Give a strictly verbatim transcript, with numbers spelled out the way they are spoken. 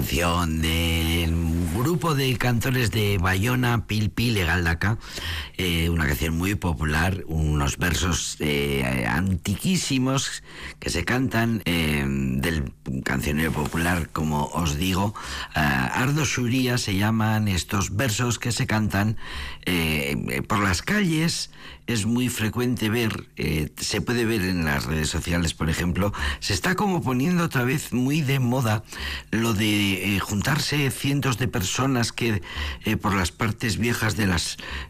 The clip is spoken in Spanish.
canción del grupo de cantores de Bayona, Pil Pil e Galdacá, eh, una canción muy popular, unos versos eh, antiquísimos que se cantan eh, del cancionero popular, como os digo. Uh, Ardo Xuría se llaman estos versos que se cantan eh, por las calles. Es muy frecuente ver, eh, se puede ver en las redes sociales, por ejemplo, se está como poniendo otra vez muy de moda lo de eh, juntarse cientos de personas que eh, por las partes viejas de las